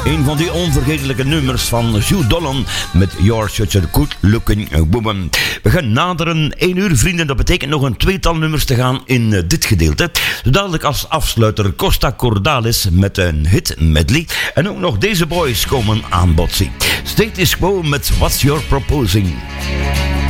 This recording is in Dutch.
Een van die onvergetelijke nummers van Jules Dolan met You're Such a Good Looking Woman. We gaan naderen 1 uur, vrienden. Dat betekent nog een 2-tal nummers te gaan in dit gedeelte. Zo dadelijk als afsluiter Costa Cordalis met een hit medley. En ook nog deze boys komen aan bod. Status Quo met What's Your Proposing.